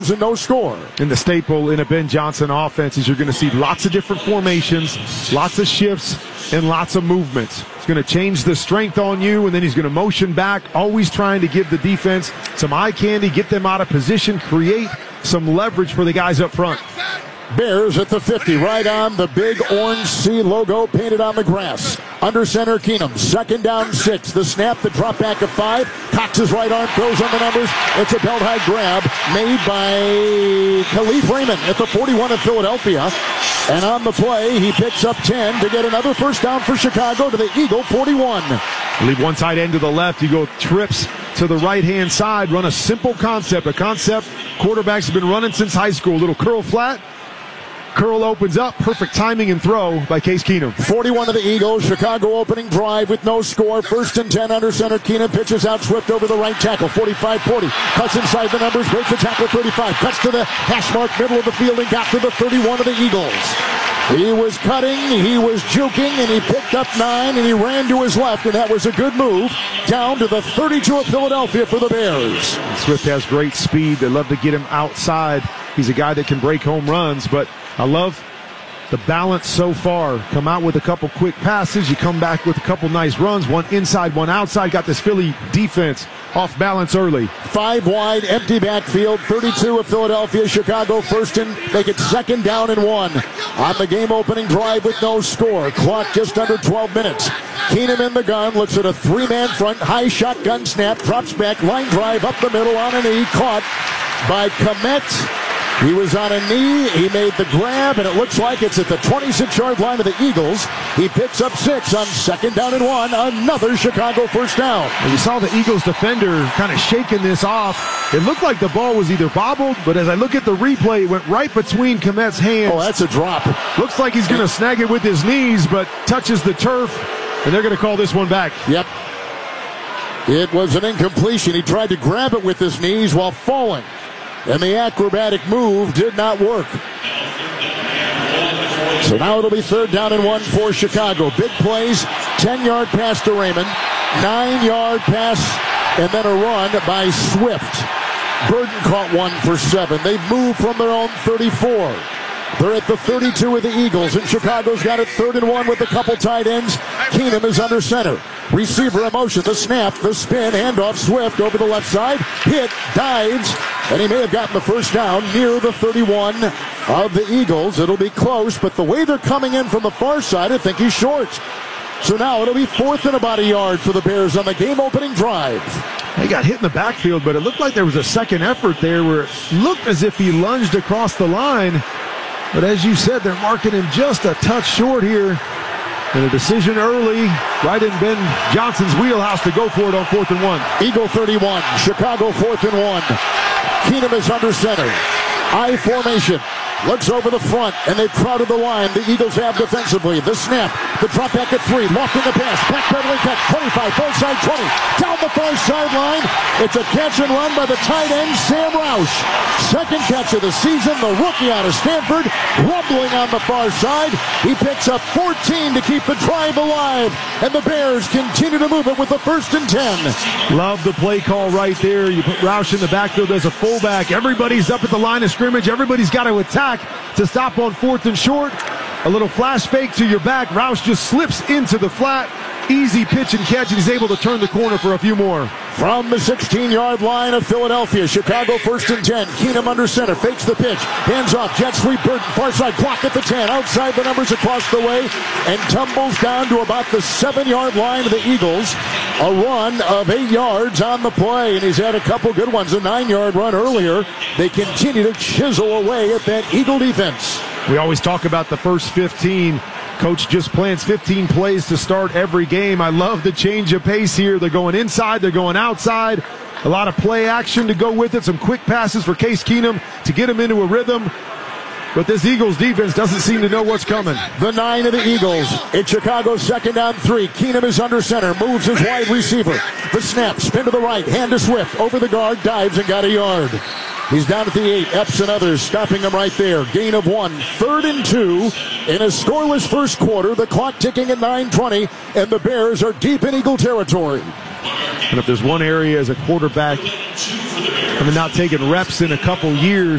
and no score. In the staple in a Ben Johnson offense is you're going to see lots of different formations, lots of shifts, and lots of movements. He's going to change the strength on you, and then he's going to motion back, always trying to give the defense some eye candy, get them out of position, create some leverage for the guys up front. Bears at the 50, right on the big orange C logo painted on the grass. Under center, Keenum. 2nd down, 6. The snap, the drop back of 5. Cox's right arm throws on the numbers. It's a belt high grab made by Khalif Raymond at the 41 of Philadelphia. And on the play, he picks up 10 to get another first down for Chicago to the Eagle 41. Leave one tight end to the left. You go trips to the right-hand side. Run a simple concept. A concept quarterbacks have been running since high school. A little curl flat. Curl opens up. Perfect timing and throw by Case Keenum. 41 of the Eagles. Chicago opening drive with no score. 1st and 10 under center. Keenum pitches out Swift over the right tackle. 45-40. Cuts inside the numbers. Breaks the tackle 35. Cuts to the hash mark middle of the field and got to the 31 of the Eagles. He was cutting, he was juking, and he picked up 9, and he ran to his left, and that was a good move. Down to the 32 of Philadelphia for the Bears. Swift has great speed. They love to get him outside. He's a guy that can break home runs, but I love the balance so far. Come out with a couple quick passes. You come back with a couple nice runs. One inside, one outside. Got this Philly defense off balance early. 5 wide, empty backfield. 32 of Philadelphia. Chicago 1st and make it 2nd down and 1. On the game opening drive with no score. Clock just under 12 minutes. Keenum in the gun. Looks at a 3-man front. High shotgun snap. Drops back. Line drive up the middle on a knee. Caught by Kmet. He was on a knee, he made the grab, and it looks like it's at the 26-yard line of the Eagles. He picks up 6 on 2nd down and 1, another Chicago first down. And you saw the Eagles defender kind of shaking this off. It looked like the ball was either bobbled, but as I look at the replay, it went right between Kmet's hands. Oh, that's a drop. Looks like he's going to snag it with his knees, but touches the turf, and they're going to call this one back. Yep. It was an incompletion. He tried to grab it with his knees while falling, and the acrobatic move did not work. So now it'll be 3rd down and 1 for Chicago. Big plays, 10-yard pass to Raymond, 9-yard pass, and then a run by Swift. Burden caught 1 for 7. They've moved from their own 34. They're at the 32 of the Eagles, and Chicago's got it 3rd and 1 with a couple tight ends. Keenum is under center. Receiver in motion, the snap, the spin, handoff, Swift over the left side. Hit, dives, and he may have gotten the first down near the 31 of the Eagles. It'll be close, but the way they're coming in from the far side, I think he's short. So now it'll be 4th and about a yard for the Bears on the game-opening drive. He got hit in the backfield, but it looked like there was a second effort there where it looked as if he lunged across the line. But as you said, they're marking him just a touch short here. And a decision early, right in Ben Johnson's wheelhouse to go for it on 4th and 1. Eagle 31, Chicago 4th and 1. Keenum is under center. I formation. Looks over the front, and they've crowded the line. The Eagles have defensively. The snap, the drop back at 3, lofting the pass, backpedaling cut, 25, far side 20, down the far sideline. It's a catch and run by the tight end, Sam Roush. 2nd catch of the season, the rookie out of Stanford, rumbling on the far side. He picks up 14 to keep the drive alive, and the Bears continue to move it with the 1st and 10. Love the play call right there. You put Roush in the backfield as a fullback. Everybody's up at the line of scrimmage. Everybody's got to attack to stop on 4th and short. A little flash fake to your back. Roush just slips into the flat. Easy pitch and catch, and he's able to turn the corner for a few more. From the 16-yard line of Philadelphia, Chicago 1st and 10. Keenum under center, fakes the pitch, hands off, jet sweep, Burton, far side, block at the 10, outside the numbers across the way, and tumbles down to about the 7-yard line of the Eagles. A run of 8 yards on the play, and he's had a couple good ones. A 9-yard run earlier. They continue to chisel away at that Eagle defense. We always talk about the first 15. Coach just plans 15 plays to start every game. I love the change of pace here. They're going inside, they're going outside. A lot of play action to go with it. Some quick passes for Case Keenum to get him into a rhythm. But this Eagles defense doesn't seem to know what's coming. The 9 of the Eagles. It's Chicago's 2nd down 3. Keenum is under center, moves his wide receiver. The snap, spin to the right, hand to Swift, over the guard, dives and got a yard. He's down at the 8. Epps and others stopping him right there. Gain of 1. 3rd and 2 in a scoreless first quarter. The clock ticking at 9:20, and the Bears are deep in Eagle territory. And if there's one area as a quarterback not taking reps in a couple years.